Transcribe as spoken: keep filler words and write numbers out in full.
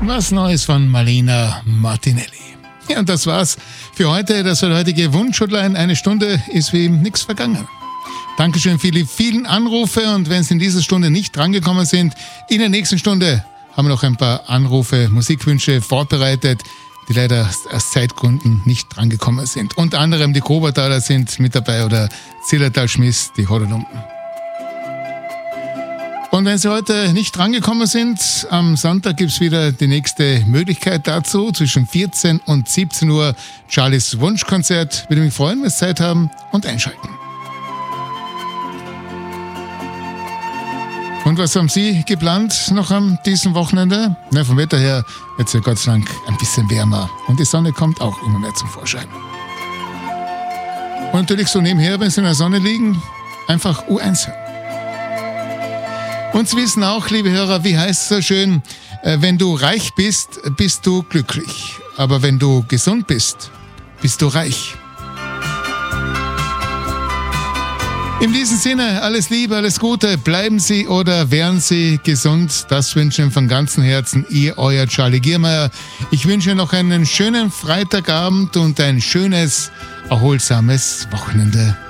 Was Neues von Marlena Martinelli. Ja, und das war's für heute. Das war der heutige Wunschhotline. Eine Stunde ist wie nichts vergangen. Dankeschön für die vielen Anrufe, und wenn Sie in dieser Stunde nicht drangekommen sind, in der nächsten Stunde haben wir noch ein paar Anrufe, Musikwünsche vorbereitet, die leider aus Zeitgründen nicht drangekommen sind. Unter anderem die Kobertaler sind mit dabei oder Zillertal-Schmiss, die Hodderlumpen. Und wenn Sie heute nicht drangekommen sind, am Sonntag gibt es wieder die nächste Möglichkeit dazu. Zwischen vierzehn und siebzehn Uhr Charlies Wunschkonzert. Würde mich freuen, wenn Sie Zeit haben und einschalten. Und was haben Sie geplant noch am diesem Wochenende? Na, vom Wetter her wird es ja Gott sei Dank ein bisschen wärmer. Und die Sonne kommt auch immer mehr zum Vorschein. Und natürlich so nebenher, wenn Sie in der Sonne liegen, einfach U eins hören. Und Sie wissen auch, liebe Hörer, wie heißt es so schön, äh, wenn du reich bist, bist du glücklich. Aber wenn du gesund bist, bist du reich. In diesem Sinne, alles Liebe, alles Gute, bleiben Sie oder werden Sie gesund. Das wünschen von ganzem Herzen Ihr, euer Charlie Giermeier. Ich wünsche noch einen schönen Freitagabend und ein schönes, erholsames Wochenende.